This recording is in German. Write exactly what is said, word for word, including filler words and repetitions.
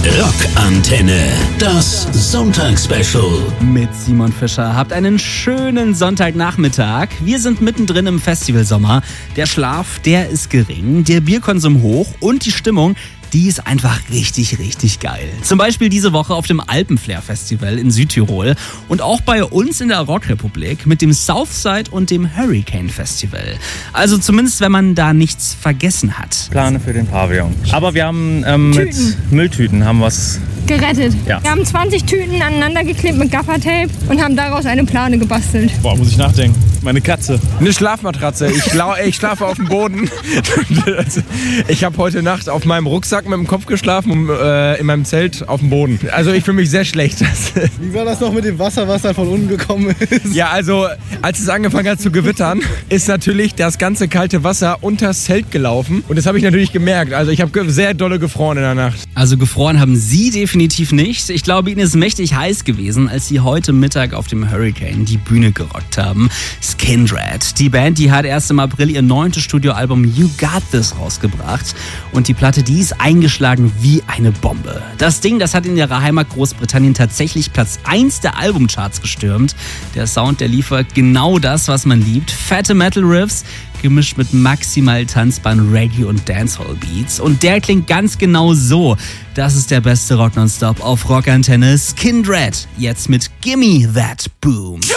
Rockantenne, das Sonntagsspecial. Mit Simon Fischer. Habt einen schönen Sonntagnachmittag. Wir sind mittendrin im Festivalsommer. Der Schlaf, der ist gering, der Bierkonsum hoch und die Stimmung, die ist einfach richtig, richtig geil. Zum Beispiel diese Woche auf dem Alpenflair-Festival in Südtirol und auch bei uns in der Rockrepublik mit dem Southside und dem Hurricane Festival. Also zumindest, wenn man da nichts vergessen hat. Plane für den Pavillon. Aber wir haben ähm, mit Mülltüten haben was gerettet. Ja. Wir haben zwanzig Tüten aneinander geklebt mit Gaffertape und haben daraus eine Plane gebastelt. Boah, muss ich nachdenken. Meine Katze. Eine Schlafmatratze. Ich, lau- ich schlafe auf dem Boden. Ich habe heute Nacht auf meinem Rucksack mit dem Kopf geschlafen und äh, in meinem Zelt auf dem Boden. Also ich fühle mich sehr schlecht. Wie war das noch mit dem Wasser, was dann von unten gekommen ist? Ja, also als es angefangen hat zu gewittern, ist natürlich das ganze kalte Wasser unters Zelt gelaufen. Und das habe ich natürlich gemerkt. Also ich habe sehr dolle gefroren in der Nacht. Also gefroren haben Sie definitiv nicht. Ich glaube, Ihnen ist mächtig heiß gewesen, als Sie heute Mittag auf dem Hurricane die Bühne gerockt haben. Skindred. Die Band, die hat erst im April ihr neuntes Studioalbum You Got This rausgebracht. Und die Platte, die ist eingeschlagen wie eine Bombe. Das Ding, das hat in ihrer Heimat Großbritannien tatsächlich Platz eins der Albumcharts gestürmt. Der Sound, der liefert genau das, was man liebt. Fette Metal-Riffs, gemischt mit maximal tanzbaren Reggae- und Dancehall-Beats. Und der klingt ganz genau so. Das ist der beste Rock nonstop auf Rockantenne. Skindred. Jetzt mit Gimme That Boom.